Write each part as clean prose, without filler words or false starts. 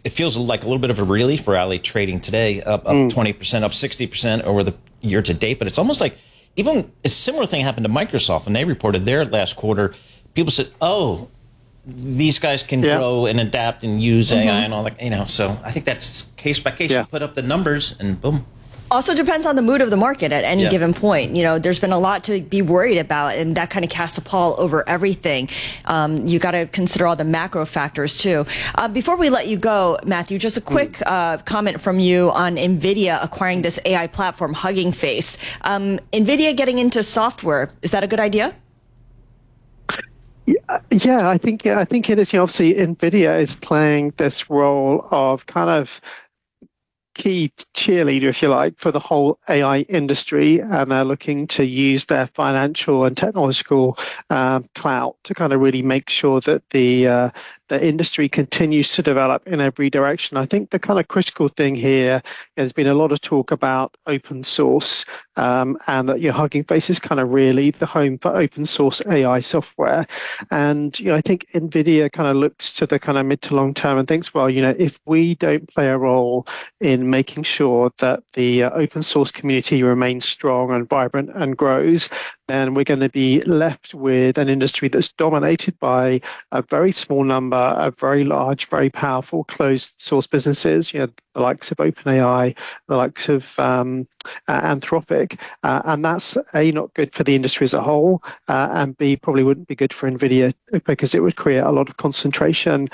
it feels like a little bit of a relief for Rally trading today, up 20%, up 60% over the year to date. But it's almost like even a similar thing happened to Microsoft when they reported their last quarter. People said, "Oh, these guys can grow and adapt and use AI and all that." So I think that's case by case. You put up the numbers and boom. Also depends on the mood of the market at any given point. There's been a lot to be worried about, and that kind of casts a pall over everything. You got to consider all the macro factors too. Before we let you go, Matthew, just a quick comment from you on NVIDIA acquiring this AI platform, Hugging Face. NVIDIA getting into software, is that a good idea? Yeah, I think it is. Obviously, NVIDIA is playing this role of kind of key cheerleader, if you like, for the whole AI industry, and they're looking to use their financial and technological clout to kind of really make sure that the industry continues to develop in every direction. I think the kind of critical thing here, there's been a lot of talk about open source, and that Hugging Face is kind of really the home for open source AI software. And I think NVIDIA kind of looks to the kind of mid to long term and thinks, well, if we don't play a role in making sure that the open source community remains strong and vibrant and grows, then we're going to be left with an industry that's dominated by a very small number of very large, very powerful closed source businesses, the likes of OpenAI, the likes of Anthropic. And that's A, not good for the industry as a whole, and B, probably wouldn't be good for NVIDIA because it would create a lot of concentration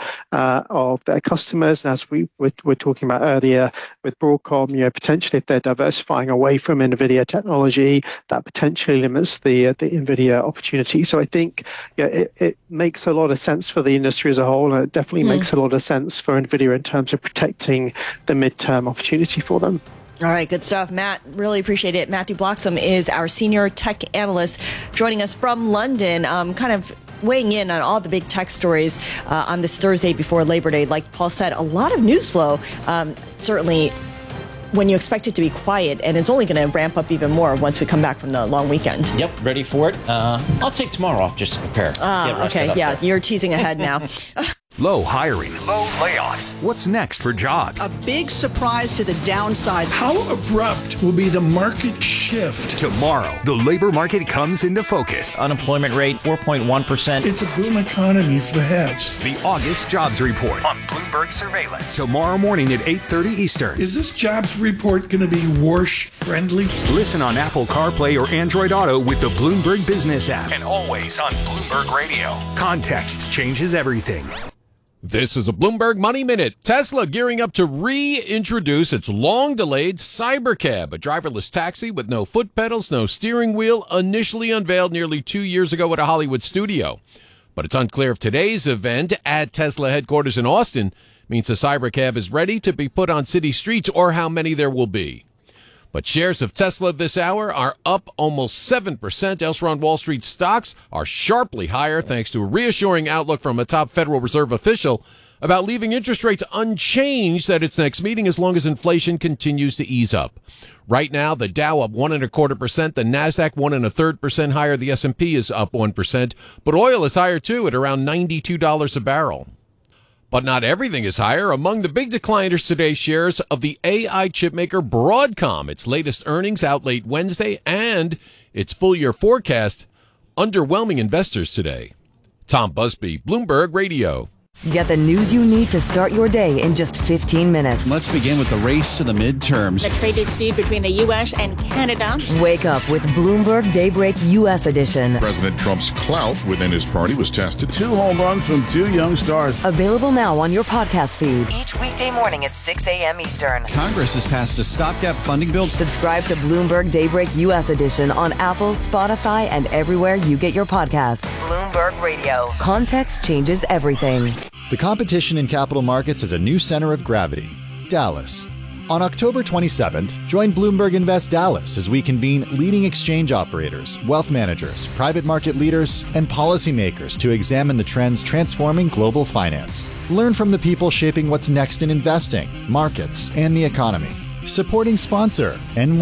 of their customers. And as we were talking about earlier with Broadcom, potentially if they're diversifying away from NVIDIA technology, that potentially limits the NVIDIA opportunity. So I think it makes a lot of sense for the industry as a whole, and it definitely makes a lot of sense for NVIDIA in terms of protecting the midterm opportunity for them. All right, good stuff, Matt. Really appreciate it. Matthew Bloxham is our senior tech analyst joining us from London, kind of weighing in on all the big tech stories on this Thursday before Labor Day. Like Paul said, a lot of news flow, certainly when you expect it to be quiet, and it's only going to ramp up even more once we come back from the long weekend. Yep, ready for it. I'll take tomorrow off just to prepare. Okay, yeah, you're teasing ahead now. Low hiring, low layoffs. What's next for jobs? A big surprise to the downside. How abrupt will be the market shift? Tomorrow, the labor market comes into focus. Unemployment rate, 4.1%. It's a boom economy for the heads. The August Jobs Report on Bloomberg Surveillance. Tomorrow morning at 8:30 Eastern. Is this jobs report going to be Warsh-friendly? Listen on Apple CarPlay or Android Auto with the Bloomberg Business app. And always on Bloomberg Radio. Context changes everything. This is a Bloomberg Money Minute. Tesla gearing up to reintroduce its long-delayed Cybercab, a driverless taxi with no foot pedals, no steering wheel, initially unveiled nearly 2 years ago at a Hollywood studio. But it's unclear if today's event at Tesla headquarters in Austin means the Cybercab is ready to be put on city streets or how many there will be. But shares of Tesla this hour are up almost 7%. Elsewhere on Wall Street, stocks are sharply higher thanks to a reassuring outlook from a top Federal Reserve official about leaving interest rates unchanged at its next meeting as long as inflation continues to ease up. Right now, the Dow up 1.25%, the Nasdaq 1.33% higher, the S&P is up 1%, but oil is higher too at around $92 a barrel. But not everything is higher. Among the big decliners today, shares of the AI chipmaker Broadcom. Its latest earnings out late Wednesday and its full-year forecast underwhelming investors today. Tom Busby, Bloomberg Radio. Get the news you need to start your day in just 15 minutes. Let's begin with the race to the midterms. The trade dispute between the U.S. and Canada. Wake up with Bloomberg Daybreak U.S. edition. President Trump's clout within his party was tested. 2 home runs from 2 young stars. Available now on your podcast feed. Each weekday morning at 6 a.m. Eastern. Congress has passed a stopgap funding bill. Subscribe to Bloomberg Daybreak U.S. edition on Apple, Spotify, and everywhere you get your podcasts. Bloomberg Radio. Context changes everything. The competition in capital markets is a new center of gravity, Dallas. On October 27th, join Bloomberg Invest Dallas as we convene leading exchange operators, wealth managers, private market leaders, and policymakers to examine the trends transforming global finance. Learn from the people shaping what's next in investing, markets, and the economy. Supporting sponsor,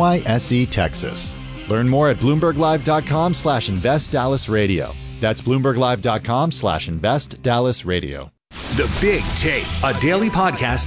NYSE Texas. Learn more at BloombergLive.com/InvestDallasRadio. That's BloombergLive.com/InvestDallasRadio. The Big Take, a daily podcast